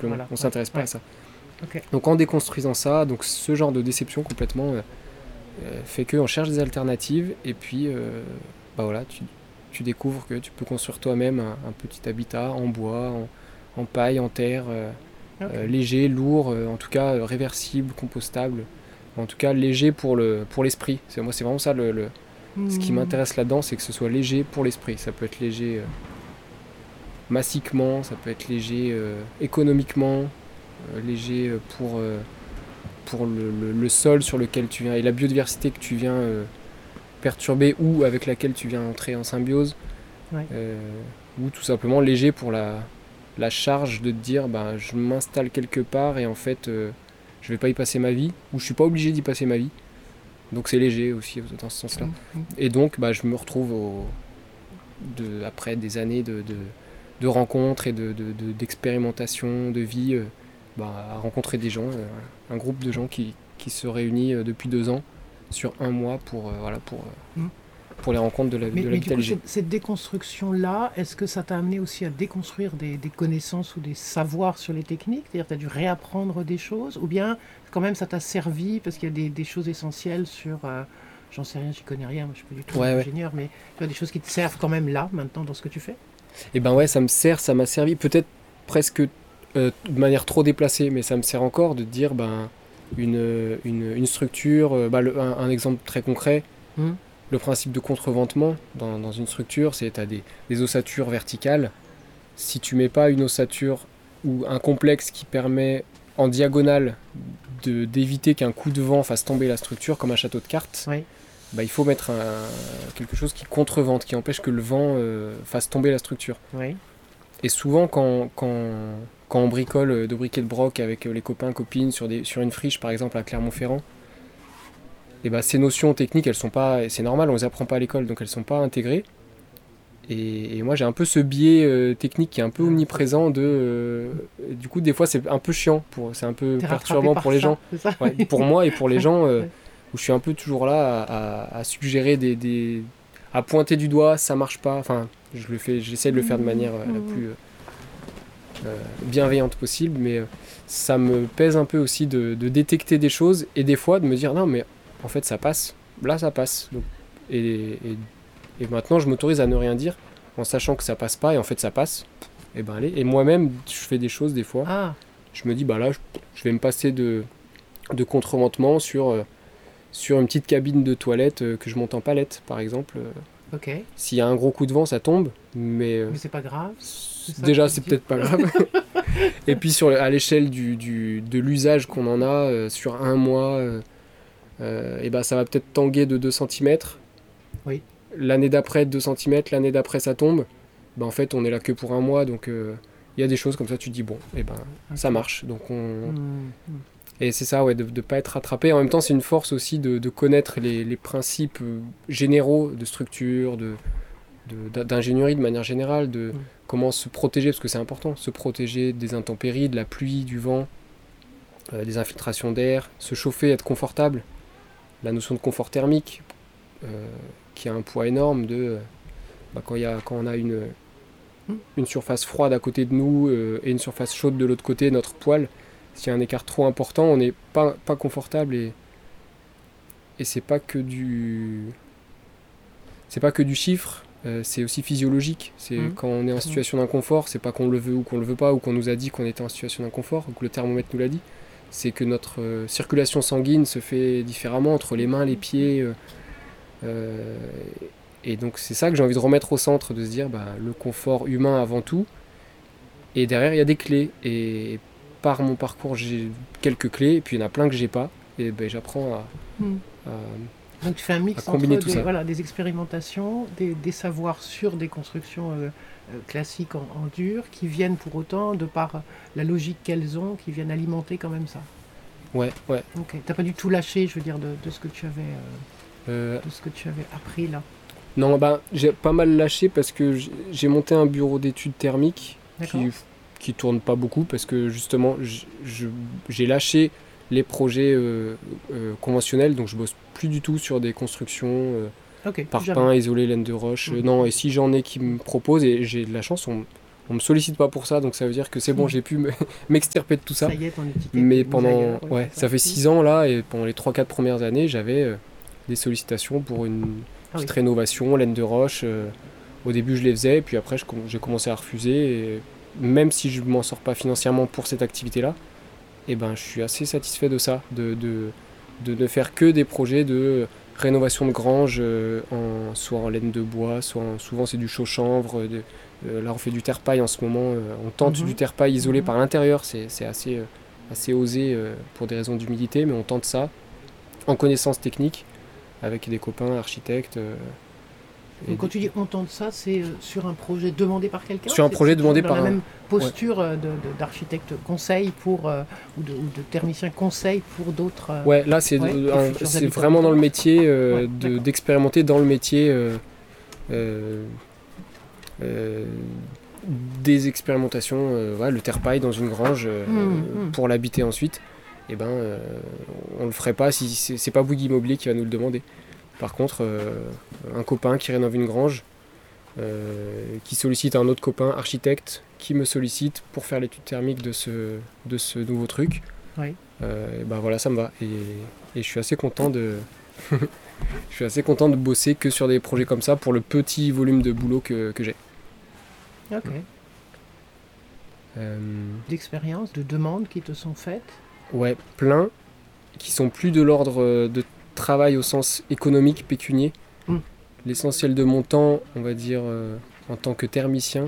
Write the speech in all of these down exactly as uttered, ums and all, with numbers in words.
simplement. Voilà, On ne ouais, s'intéresse pas ouais. à ça. Ok. Donc en déconstruisant ça, donc ce genre de déception complètement euh, euh, fait qu'on cherche des alternatives et puis euh, bah voilà, tu, tu découvres que tu peux construire toi-même un, un petit habitat en bois, en, en paille, en terre, euh, Ok. euh, léger, lourd, euh, en tout cas euh, réversible, compostable, en tout cas léger pour, le, pour l'esprit. C'est, moi c'est vraiment ça le, le- ce qui Hmm. m'intéresse là-dedans, c'est que ce soit léger pour l'esprit. Ça peut être léger euh, massiquement, ça peut être léger euh, économiquement, euh, léger euh, pour... euh, pour le, le- le sol sur lequel tu viens et la biodiversité que tu viens euh, perturber ou avec laquelle tu viens entrer en symbiose, Ouais. euh, ou tout simplement léger pour la, la charge de te dire bah, je m'installe quelque part et en fait euh, je vais pas y passer ma vie ou je suis pas obligé d'y passer ma vie, donc c'est léger aussi dans ce sens là, Hmm, hmm. et donc bah, je me retrouve au, de, après des années de, de, de rencontres et de, de, de- d'expérimentation de vie, euh, bah, à rencontrer des gens, euh, un groupe de gens qui, qui se réunit euh, depuis deux ans sur un mois pour, euh, voilà, pour, euh, Hmm. pour les rencontres de, la, Mais, de mais du l'habitat coup, léger. cette, cette déconstruction-là, est-ce que ça t'a amené aussi à déconstruire des, des connaissances ou des savoirs sur les techniques? C'est-à-dire, tu as dû réapprendre des choses? Ou bien, quand même, ça t'a servi parce qu'il y a des, des choses essentielles sur... euh, j'en sais rien, j'y connais rien, moi, je suis pas du tout Ouais, ouais. ingénieur, mais tu as des choses qui te servent quand même là, maintenant, dans ce que tu fais? Et ben ouais, ça me sert, ça m'a servi peut-être presque euh, de manière trop déplacée, mais ça me sert encore de dire ben, une, une, une structure, euh, bah, le- un, un exemple très concret. Hmm. Le principe de contreventement dans, dans une structure, c'est que tu as des, des ossatures verticales. Si tu mets pas une ossature ou un complexe qui permet en diagonale de, d'éviter qu'un coup de vent fasse tomber la structure, comme un château de cartes, Oui. bah, il faut mettre un- quelque chose qui contrevente, qui empêche que le vent euh, fasse tomber la structure. Oui. Et souvent, quand, quand, quand on bricole euh, de briquet de broc avec euh, les copains, copines sur, des, sur une friche, par exemple à Clermont-Ferrand, et bah, ces notions techniques, elles sont pas, et c'est normal, on les apprend pas à l'école, donc elles sont pas intégrées. Et, et moi, j'ai un peu ce biais euh, technique qui est un peu Ah, omniprésent de. Euh, et du coup, des fois, c'est un peu chiant, pour, c'est un peu t'es rattrapé perturbant par pour les ça, gens. c'est ça? Ouais, pour moi et pour les gens, euh, Ouais. où je suis un peu toujours là à, à- à suggérer des, des- à pointer du doigt, ça marche pas. Enfin, je le fais, j'essaie de le faire de manière euh, la plus euh, euh, bienveillante possible, mais euh, ça me pèse un peu aussi de, de détecter des choses et des fois de me dire non, mais en fait, ça passe. Là, ça passe. Donc, et, et, et maintenant, je m'autorise à ne rien dire en sachant que ça passe pas et en fait, ça passe. Et ben allez. Et moi-même, je fais des choses des fois. Ah, Je me dis bah là, je, je vais me passer de de contreventement sur euh, sur une petite cabine de toilette euh, que je monte en palette, par exemple. Euh, ok. S'il y a un gros coup de vent, ça tombe, mais euh, Mais c'est pas grave. c- ça déjà, que tu c'est dis. peut-être pas grave. Et puis sur, le- à l'échelle du, du- de l'usage qu'on en a euh, sur un mois, euh, euh, et ben ça va peut-être tanguer de deux centimètres. Oui. L'année d'après, deux centimètres. L'année d'après, ça tombe. Ben, en fait, on est là que pour un mois, donc euh, il y a des choses comme ça, tu te dis bon, et ben ça Ok. marche. Donc on, Hmm, hmm. et c'est ça, ouais, de ne pas être rattrapé. En même temps, c'est une force aussi de, de connaître les, les principes euh, généraux de structure, de, de- d'ingénierie de manière générale, de Mm. comment se protéger, parce que c'est important, se protéger des intempéries, de la pluie, du vent, euh, des infiltrations d'air, se chauffer, être confortable. La notion de confort thermique, euh, qui a un poids énorme de euh, bah, quand, il y a, quand on a une, Mm. une surface froide à côté de nous euh, et une surface chaude de l'autre côté, notre poêle, s'il y a un écart trop important, on n'est pas, pas confortable et, et c'est pas que du c'est pas que du chiffre, euh, c'est aussi physiologique. C'est Mm. quand on est en situation d'inconfort, c'est pas qu'on le veut ou qu'on le veut pas ou qu'on nous a dit qu'on était en situation d'inconfort ou que le thermomètre nous l'a dit. C'est que notre euh, circulation sanguine se fait différemment entre les mains, les pieds. euh, euh, et donc c'est ça que j'ai envie de remettre au centre, de se dire bah, le confort humain avant tout. Et derrière il y a des clés. Et par mon parcours j'ai quelques clés et puis il y en a plein que j'ai pas. Et ben, j'apprends à, Hmm. à- Donc tu fais un mix à combiner entre tout des, ça. voilà, des expérimentations, des, des savoirs sur des constructions euh, euh, classiques en, en dur, qui viennent pour autant, de par la logique qu'elles ont, qui viennent alimenter quand même ça. Ouais, ouais. Ok. T'as pas du tout lâché, je veux dire, de, de ce que tu avais, euh, Euh, de ce que tu avais appris là. non, bah, j'ai pas mal lâché parce que j'ai- j'ai monté un bureau d'études thermiques D'accord. qui, qui tourne pas beaucoup parce que justement j- je- j'ai lâché les projets euh, euh, conventionnels, donc je bosse plus du tout sur des constructions euh, Ok. par jamais. pain, isolé, laine de roche. Euh, Mhm. non, et si j'en ai qui me proposent, et j'ai de la chance, on, on me sollicite pas pour ça, donc ça veut dire que c'est bon, Mmh. j'ai pu me- m'extirper de tout ça. Ça y est, ton étiquette Mais est mise pendant, ailleurs, oui, ouais, c'est ça fait six ans là, et pendant les trois quatre premières années, j'avais euh, des sollicitations pour une Ah petite oui. rénovation, laine de roche. euh, au début, je les faisais, et puis après, je com- j'ai commencé à refuser. Et même si je m'en sors pas financièrement pour cette activité-là, et ben, je suis assez satisfait de ça, de, de, de ne faire que des projets de rénovation de grange, euh, en, soit en laine de bois, soit en- souvent c'est du chaux-chanvre. de- euh, là, on fait du terre-paille en ce moment. euh, on tente Mhm. du terre-paille isolé Mhm. par l'intérieur, c'est c'est assez, euh, assez osé euh, pour des raisons d'humidité, mais on tente ça en connaissance technique avec des copains architectes. euh, et Donc, quand des- tu dis on tente ça, c'est euh, sur un projet demandé par quelqu'un? Sur un C'est- projet c'est demandé toujours par dans la un- même posture euh, de- de- d'architecte conseil pour, euh, ou, de, ou de thermicien conseil pour d'autres. euh, Ouais, là c'est Ouais, de- les un- futurs c'est habitants. vraiment dans le métier euh, Ouais, de- d'accord. d'expérimenter dans le métier euh, euh, euh, des expérimentations, euh, ouais, le terre-paille dans une grange euh, Mmh, euh, mmh. pour l'habiter ensuite. Et ben, euh, on le ferait pas si c'est c'est pas Bouygues Immobilier qui va nous le demander. Par contre, euh, un copain qui rénove une grange, euh, qui sollicite un autre copain architecte, qui me sollicite pour faire l'étude thermique de ce, de ce nouveau truc. Oui. Euh, et ben voilà, ça me va. Et, et je suis assez content de, je suis assez content de bosser que sur des projets comme ça pour le petit volume de boulot que, que j'ai. Ok. Euh, D'expériences, de demandes qui te sont faites. ouais, plein, qui sont plus de l'ordre euh, de travail au sens économique, pécunier. Mm. L'essentiel de mon temps, on va dire, euh, en tant que thermicien,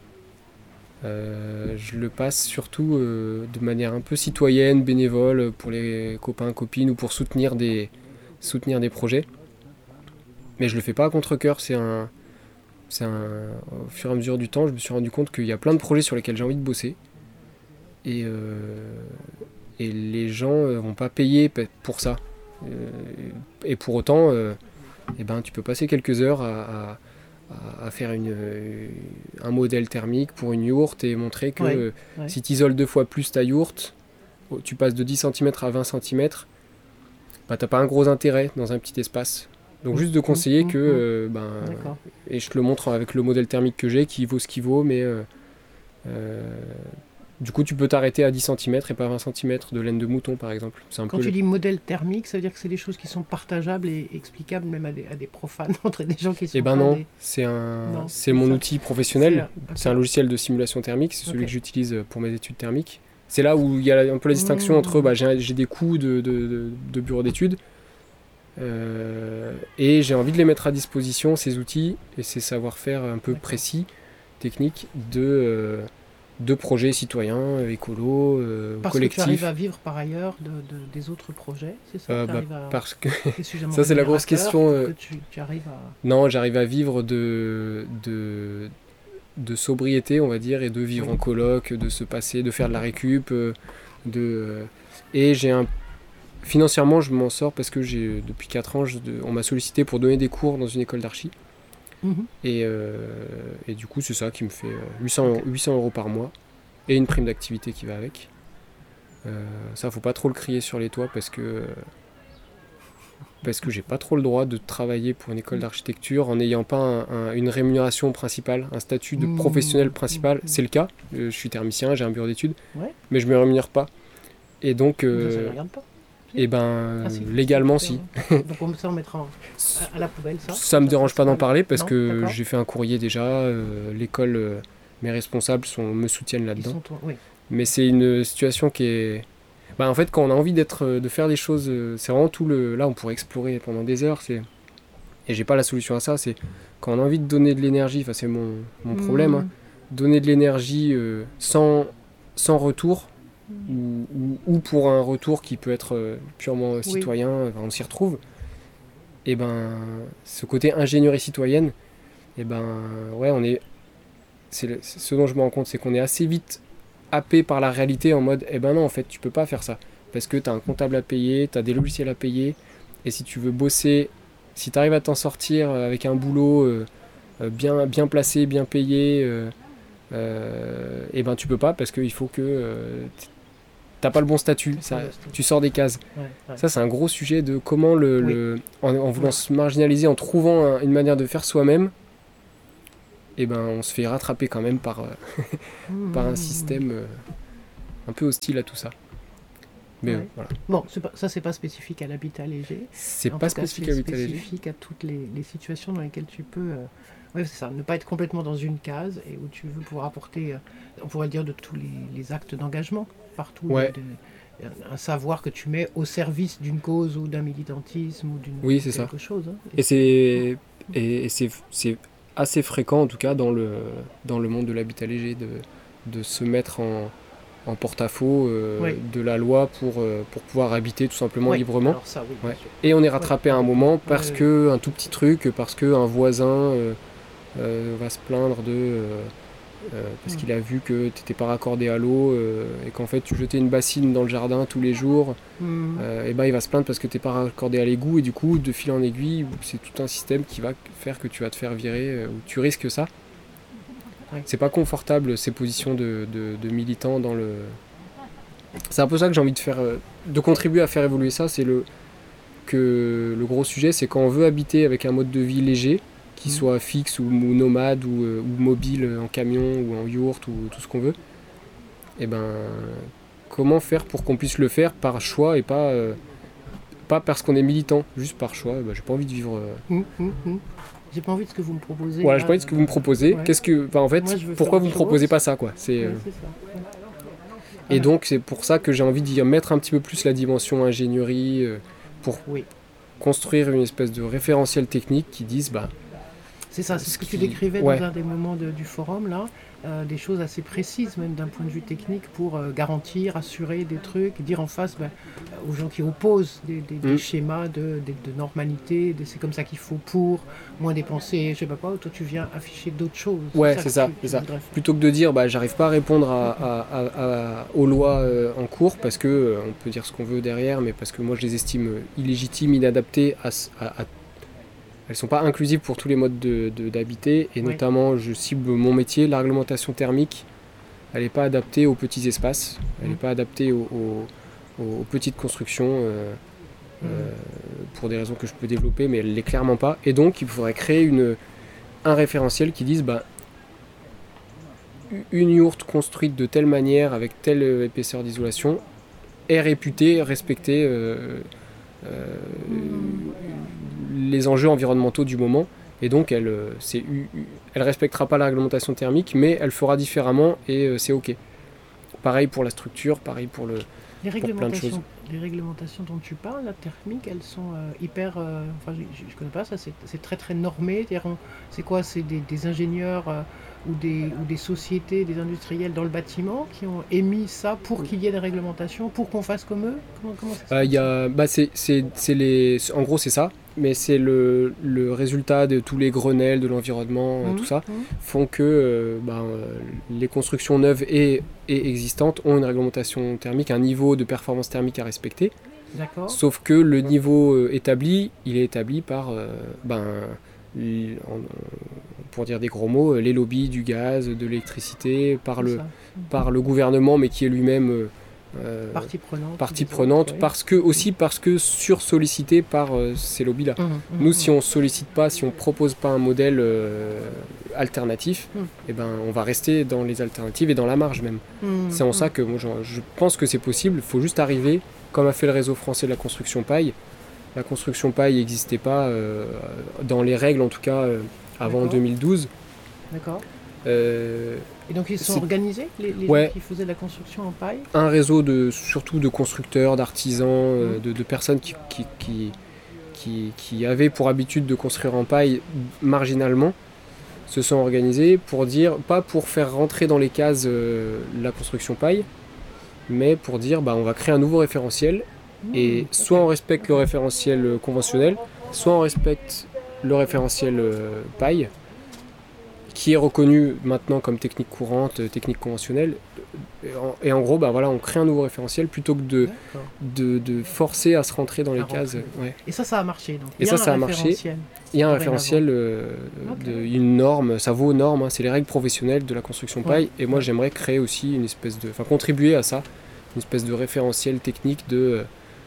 euh, je le passe surtout euh, de manière un peu citoyenne, bénévole, pour les copains, copines, ou pour soutenir des, soutenir des projets. Mais je le fais pas à contre-cœur, c'est un, c'est un... Au fur et à mesure du temps, je me suis rendu compte qu'il y a plein de projets sur lesquels j'ai envie de bosser. Et, euh, et les gens euh, vont pas payer pe- pour ça. Euh, et pour autant, euh, eh ben, tu peux passer quelques heures à, à- à- à faire une, euh, un modèle thermique pour une yourte et montrer que Ouais, euh, ouais. si tu isoles deux fois plus ta yourte, oh, tu passes de dix centimètres à vingt centimètres, bah, t'as pas un gros intérêt dans un petit espace. Donc juste de conseiller mmh, que, mmh. euh, ben, D'accord. et je te le montre avec le modèle thermique que j'ai, qui vaut ce qu'il vaut, mais euh, euh, du coup tu peux t'arrêter à dix centimètres et pas vingt centimètres de laine de mouton par exemple. C'est un Quand peu tu le- dis modèle thermique, ça veut dire que c'est des choses qui sont partageables et explicables même à des, à des profanes, entre des gens qui sont Eh ben pas non, des- c'est un, Non, c'est c'est mon ça. outil professionnel. C'est- C'est un logiciel de simulation thermique, c'est celui Ok. que j'utilise pour mes études thermiques. C'est là où il y a un peu la distinction Mmh. entre bah, j'ai, j'ai des coûts de, de, de- de bureau d'études euh, et j'ai envie de les mettre à disposition, ces outils et ces savoir-faire un peu D'accord. précis, techniques, de, euh, de projets citoyens, euh, écolos, euh, Parce que tu collectifs. arrives à vivre par ailleurs de, de- des autres projets, c'est ça? Euh, Tu bah, arrives à- parce que c'est suffisamment ça, c'est la grosse rémunérateur question, pour euh, que tu, tu arrives à... non, j'arrive à vivre de, de, de sobriété, on va dire, et de vivre Oui. en coloc, de se passer, de faire de la récup, euh, de, euh, et j'ai un, financièrement, je m'en sors parce que j'ai, depuis quatre ans, je- de- on m'a sollicité pour donner des cours dans une école d'archi, Mhm. et, euh, et du coup, c'est ça qui me fait euh, huit cents, Ok. huit cents euros par mois, et une prime d'activité qui va avec. Euh, ça, faut pas trop le crier sur les toits parce que euh, parce que j'ai pas trop le droit de travailler pour une école d'architecture en n'ayant pas un- un- une rémunération principale, un statut de Mmh. professionnel principal. Mmh. C'est le cas, euh, je suis thermicien, j'ai un bureau d'études, Ouais. mais je me rémunère pas. Et donc, Ça, ça ne euh, regarde pas. eh ben, Ah, si, légalement, c'est si. super, hein. Donc on, ça, on mettra en- à, à la poubelle, ça. Ça me dérange pas d'en parler parce Non, que d'accord. j'ai fait un courrier déjà, euh, l'école, euh, mes responsables sont, me soutiennent Ils là-dedans. sont toi- oui. Mais c'est une situation qui est... Bah, en fait, quand on a envie d'être, de faire des choses, euh, c'est vraiment tout le... Là, on pourrait explorer pendant des heures, c'est... Et j'ai pas la solution à ça, c'est quand on a envie de donner de l'énergie, enfin c'est mon, mon problème, hein, Mmh. donner de l'énergie euh, sans, sans retour, ou, ou, ou pour un retour qui peut être euh, purement euh, citoyen, enfin, on s'y retrouve, et ben ce côté ingénierie citoyenne, et ben ouais, on est... C'est le- c'est ce dont je me rends compte, c'est qu'on est assez vite happé par la réalité en mode, eh ben non, en fait, tu peux pas faire ça. Parce que tu as un comptable à payer, tu as des logiciels à payer, et si tu veux bosser, si tu arrives à t'en sortir avec un boulot euh, euh, bien, bien placé, bien payé, euh, euh, eh ben tu peux pas parce qu'il faut que euh, t- t'as pas le bon statut, ça, tu sors des cases. Ouais, ouais. Ça, c'est un gros sujet de comment, le, Oui. le- en, en voulant se marginaliser, en trouvant un- une manière de faire soi-même, et ben on se fait rattraper quand même par, euh, Mmh, par un mmh, système euh, un peu hostile à tout ça. Mais Ouais. euh, voilà, Bon, c'est pas- ça, c'est pas spécifique à l'habitat léger. c'est En pas tout cas, spécifique c'est à l'habitat léger. spécifique à toutes les, les situations dans lesquelles tu peux. euh, Ouais, c'est ça, ne pas être complètement dans une case et où tu veux pouvoir apporter, euh, on pourrait dire, de tous les, les actes d'engagement, partout, de- Ouais, de- un savoir que tu mets au service d'une cause ou d'un militantisme ou d'une oui, c'est ça. quelque chose. hein. Et c'est et, et c'est c'est assez fréquent en tout cas dans le dans le monde de l'habitat léger de de se mettre en en porte-à-faux euh, Oui. de la loi pour euh, pour pouvoir habiter tout simplement Oui, librement. alors ça, oui, bien Ouais. sûr. Et on est rattrapé à un moment parce Ouais, que un tout petit truc, parce que un voisin euh, euh, va se plaindre de euh, euh, parce Mm. qu'il a vu que tu n'étais pas raccordé à l'eau euh, et qu'en fait tu jetais une bassine dans le jardin tous les jours. Mm. Euh, et ben il va se plaindre parce que tu n'es pas raccordé à l'égout et du coup de fil en aiguille c'est tout un système qui va faire que tu vas te faire virer euh, ou tu risques ça. Ouais. C'est pas confortable ces positions de, de, de militants dans le. C'est un peu ça que j'ai envie de faire, euh, de contribuer à faire évoluer ça. C'est le que le gros sujet, c'est quand on veut habiter avec un mode de vie léger, qui Mhm. soit fixe ou, ou nomade ou, euh, ou mobile en camion ou en yourte ou tout ce qu'on veut. Et ben, comment faire pour qu'on puisse le faire par choix et pas euh, pas parce qu'on est militant, juste par choix. Ben, j'ai pas envie de vivre. euh, Mm, mm, mm. J'ai pas envie de ce que vous me proposez. Voilà, là, j'ai pas envie de ce que vous me proposez. ouais. Qu'est-ce que, enfin, en fait, Moi, je veux pourquoi faire vous me autre proposez chose. pas ça, quoi. C'est Ouais, euh, c'est ça. Ouais. Et Voilà. donc c'est pour ça que j'ai envie d'y mettre un petit peu plus la dimension ingénierie euh, pour Oui, construire une espèce de référentiel technique qui dise bah c'est ça, c'est ce ce que tu qui- décrivais ouais. dans un des moments de- du forum, là, euh, des choses assez précises, même d'un point de vue technique, pour euh, garantir, assurer des trucs, dire en face ben, aux gens qui opposent des, des- des Mm. schémas de, de- de normalité, de c'est comme ça qu'il faut pour moins dépenser, je sais pas quoi, toi tu viens afficher d'autres choses. Ouais, que c'est ça, tu- c'est tu ça. voudrais faire. Plutôt que de dire bah j'arrive pas à répondre à, à- à- à- aux lois euh, en cours parce que euh, on peut dire ce qu'on veut derrière, mais parce que moi je les estime euh, illégitimes, inadaptées à, s- à- à- elles sont pas inclusives pour tous les modes de, de- d'habiter et Oui. notamment je cible mon métier, la réglementation thermique, elle n'est pas adaptée aux petits espaces, elle n'est Mm. pas adaptée aux, aux- aux petites constructions euh, Mm. euh, pour des raisons que je peux développer, mais elle l'est clairement pas. Et donc il faudrait créer une, un référentiel qui dise bah, une yourte construite de telle manière, avec telle euh, épaisseur d'isolation, est réputée respecter euh, euh, les enjeux environnementaux du moment. Et donc elle, euh, c'est, u- u- elle respectera pas la réglementation thermique, mais elle fera différemment et euh, c'est ok. Pareil pour la structure, pareil pour le. Les plein de réglementations, choses. les réglementations dont tu parles, la thermique, elles sont euh, hyper. euh, enfin, je, je- je connais pas ça, c'est c'est très très normé. C'est-à-dire, on- c'est quoi? C'est des, des ingénieurs euh, ou, des, ou des sociétés, des industriels dans le bâtiment qui ont émis ça pour qu'il y ait des réglementations, pour qu'on fasse comme eux? Comment, comment ça se Euh, il passe y a, bah c'est, c'est, c'est les, en gros c'est ça, mais c'est le, le résultat de tous les Grenelles de l'environnement, euh, Mhm, tout ça, mhm. font que euh, bah, euh, les constructions neuves et, et existantes ont une réglementation thermique, un niveau de performance thermique à respecter. D'accord. Sauf que le niveau euh, établi, il est établi par, euh, ben, l- en- pour dire des gros mots, euh, les lobbies du gaz, de l'électricité, par c'est le, ça. par le gouvernement, mais qui est lui-même euh, euh, Partie prenante. partie des autres, prenante, oui. parce que, aussi parce que sursollicité par euh, ces lobbies-là. Mhm, mhm, Nous, mhm. si on sollicite pas, si on propose pas un modèle euh, alternatif, Mm. eh ben, on va rester dans les alternatives et dans la marge même. Mhm, C'est en mhm. ça que moi, je, je pense que c'est possible. Il faut juste arriver, comme a fait le réseau français de la construction paille. La construction paille n'existait pas, euh, dans les règles en tout cas, euh, avant D'accord. deux mille douze. D'accord. Euh, Et donc ils sont C'est- organisés, les, les Ouais. gens qui faisaient de la construction en paille? un réseau de, surtout de constructeurs, d'artisans, euh, Mm. de, de personnes qui, qui, qui, qui, qui avaient pour habitude de construire en paille marginalement, se sont organisés pour dire, pas pour faire rentrer dans les cases euh, la construction paille, mais pour dire bah, on va créer un nouveau référentiel et Mmh, soit ok. on respecte le référentiel euh, conventionnel, soit on respecte le référentiel euh, paille, qui est reconnu maintenant comme technique courante, euh, technique conventionnelle. Et en, et en gros, bah, voilà, on crée un nouveau référentiel plutôt que de, D'accord. de, de forcer à se rentrer dans les À cases. rentrer. Ouais. Et ça, ça a marché. Donc. Et Il y ça, un ça a marché. référentiel. Il y a un Dorénavant. référentiel, euh, Ok. de, une norme, ça vaut aux normes, hein, c'est les règles professionnelles de la construction Ouais. paille. Et moi, Ouais. j'aimerais créer aussi une espèce de, enfin contribuer à ça, une espèce de référentiel technique de,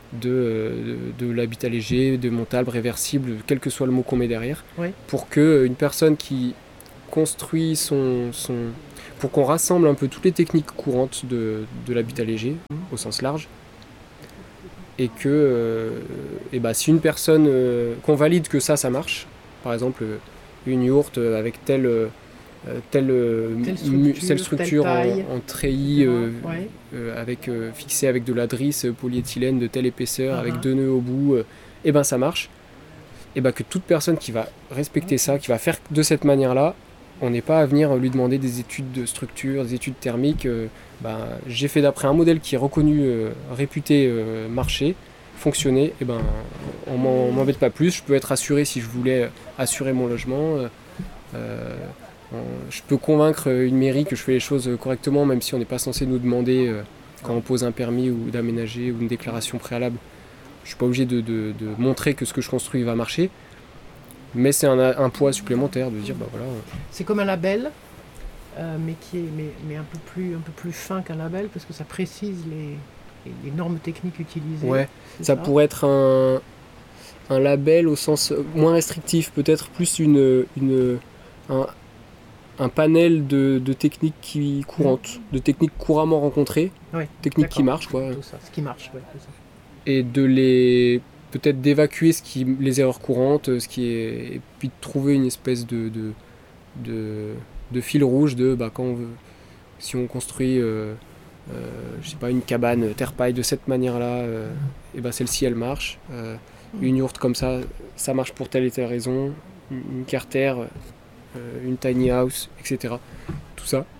de, de, de l'habitat léger, de montable, réversible, quel que soit le mot qu'on met derrière, Ouais. pour que une personne qui construit son, son... pour qu'on rassemble un peu toutes les techniques courantes de, de l'habitat léger, au sens large, et que euh, et bah, si une personne, euh, qu'on valide que ça, ça marche, par exemple une yourte avec telle, euh, telle, Telle mu- structure, telle structure telle taille. en, en treillis, euh, Ouais. euh, avec, euh, fixée avec de la drisse polyéthylène de telle épaisseur, Ah avec ah. deux nœuds au bout, euh, et ben ça marche. Et ben que toute personne qui va respecter ça, qui va faire de cette manière-là, on n'est pas à venir lui demander des études de structure, des études thermiques. euh, ben, j'ai fait d'après un modèle qui est reconnu, euh, réputé, euh, marché, fonctionner, et ben on m'en- on m'embête pas plus. Je peux être assuré si je voulais assurer mon logement. euh, euh, on- je peux convaincre une mairie que je fais les choses correctement, même si on n'est pas censé nous demander euh, quand on pose un permis ou d'aménager ou une déclaration préalable. Je suis pas obligé de, de- de montrer que ce que je construis va marcher, mais c'est un, un poids supplémentaire de dire bah voilà. C'est comme un label, euh, mais qui est mais, mais un peu plus un peu plus fin qu'un label parce que ça précise les, les, les normes techniques utilisées. Ouais, c'est ça pourrait être un, un label au sens moins restrictif, peut-être plus une, une, un, un panel de, de techniques qui, courantes, de techniques couramment rencontrées, Ouais, techniques qui d'accord. marchent quoi, Tout ça, ce qui marche, ouais, c'est ça. et de les peut-être d'évacuer ce qui, les erreurs courantes, ce qui est, et puis de trouver une espèce de, de, de, de fil rouge de bah, quand on veut, si on construit euh, euh, je sais pas, une cabane terre-paille de cette manière-là, euh, et bah celle-ci elle marche. Euh, une yourte comme ça, ça marche pour telle et telle raison. Une, une carter, euh, une tiny house, et cetera. Tout ça.